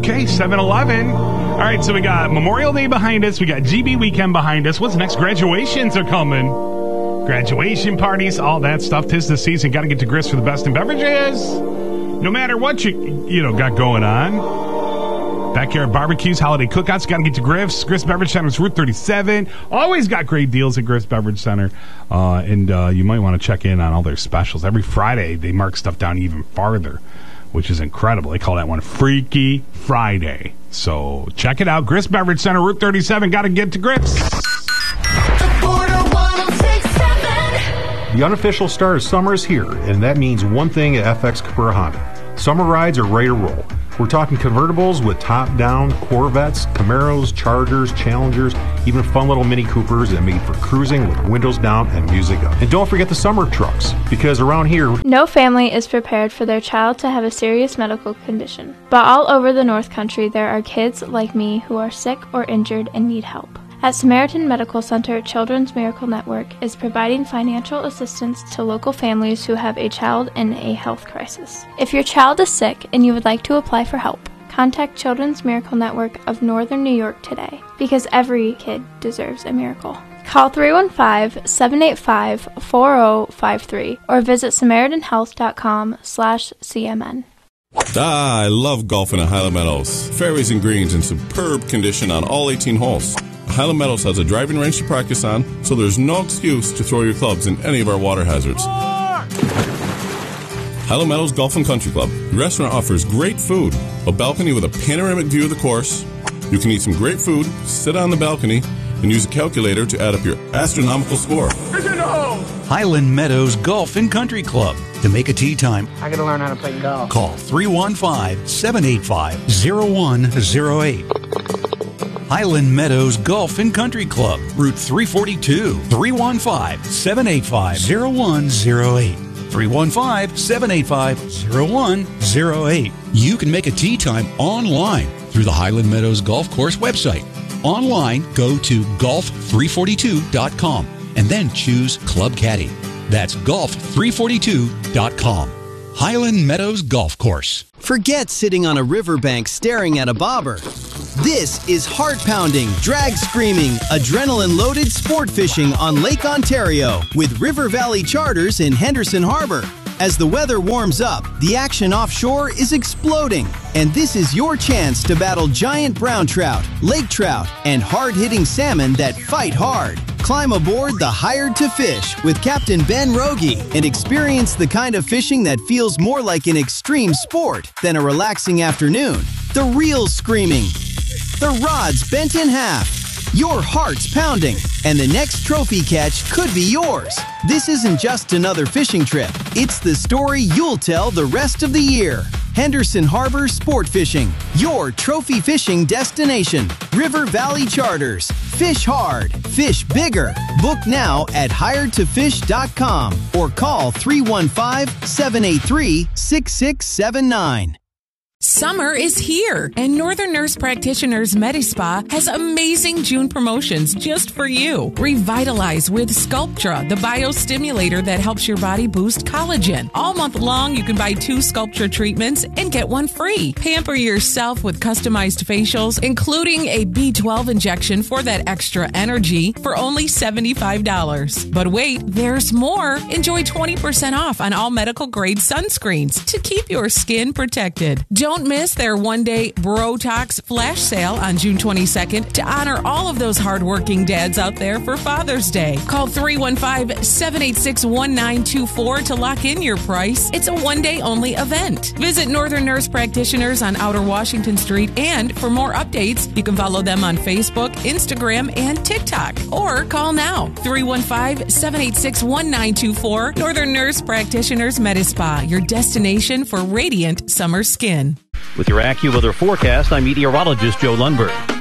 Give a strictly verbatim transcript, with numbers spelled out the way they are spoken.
Okay, seven eleven. All right, so we got Memorial Day behind us. We got G B weekend behind us. What's next? Graduations are coming. Graduation parties, all that stuff. 'Tis the season. Got to get to grist for the best in beverages. No matter what you, you know, got going on. Backyard barbecues, holiday cookouts. Got to get to Grist. Grist Beverage Center's Route thirty-seven. Always got great deals at Grist Beverage Center. Uh, and uh, you might want to check in on all their specials. Every Friday, they mark stuff down even farther, which is incredible. They call that one Freaky Friday. So check it out. Grist Beverage Center, Route thirty-seven. Got to get to Grist. The unofficial start of summer is here, and that means one thing at F X Capura Honda. Summer rides are ready to roll. We're talking convertibles with top-down Corvettes, Camaros, Chargers, Challengers, even fun little Mini Coopers that made for cruising with windows down and music up. And don't forget the summer trucks, because around here, no family is prepared for their child to have a serious medical condition. But all over the North Country, there are kids like me who are sick or injured and need help. At Samaritan Medical Center, Children's Miracle Network is providing financial assistance to local families who have a child in a health crisis. If your child is sick and you would like to apply for help, contact Children's Miracle Network of Northern New York today, because every kid deserves a miracle. Call three one five, seven eight five, four zero five three or visit Samaritan Health dot com slash C M N. Ah, I love golfing at Highland Meadows. Fairways and greens in superb condition on all eighteen holes. Highland Meadows has a driving range to practice on, so there's no excuse to throw your clubs in any of our water hazards. Highland Meadows Golf and Country Club. The restaurant offers great food, a balcony with a panoramic view of the course. You can eat some great food, sit on the balcony, and use a calculator to add up your astronomical score. Highland Meadows Golf and Country Club. To make a tee time, I gotta learn how to play golf. Call three one five, seven eight five, zero one zero eight. Highland Meadows Golf and Country Club, Route three forty-two, three one five, seven eight five, zero one zero eight. three one five, seven eight five, zero one zero eight. You can make a tee time online through the Highland Meadows Golf Course website. Online, go to golf three forty-two dot com and then choose Club Caddy. That's golf three forty-two dot com. Highland Meadows Golf Course. Forget sitting on a riverbank staring at a bobber. This is heart-pounding, drag-screaming, adrenaline-loaded sport fishing on Lake Ontario with River Valley Charters in Henderson Harbor. As the weather warms up, the action offshore is exploding, and this is your chance to battle giant brown trout, lake trout, and hard-hitting salmon that fight hard. Climb aboard the Hired to Fish with Captain Ben Rogie and experience the kind of fishing that feels more like an extreme sport than a relaxing afternoon. The reels screaming, the rods bent in half, your heart's pounding, and the next trophy catch could be yours. This isn't just another fishing trip. It's the story you'll tell the rest of the year. Henderson Harbor Sport Fishing, your trophy fishing destination. River Valley Charters. Fish hard. Fish bigger. Book now at hired to fish dot com or call three one five, seven eight three, six six seven nine. Summer is here, and Northern Nurse Practitioners MediSpa has amazing June promotions just for you. Revitalize with Sculptra, the biostimulator that helps your body boost collagen. All month long, you can buy two Sculptra treatments and get one free. Pamper yourself with customized facials, including a B twelve injection for that extra energy for only seventy-five dollars. But wait, there's more. Enjoy twenty percent off on all medical-grade sunscreens to keep your skin protected. Don't miss their one-day Brotox flash sale on June twenty-second to honor all of those hardworking dads out there for Father's Day. Call three one five, seven eight six, one nine two four to lock in your price. It's a one-day only event. Visit Northern Nurse Practitioners on Outer Washington Street, and for more updates, you can follow them on Facebook, Instagram, and TikTok. Or call now, three one five, seven eight six, one nine two four. Northern Nurse Practitioners MediSpa, your destination for radiant summer skin. With your AccuWeather forecast, I'm meteorologist Joe Lundberg.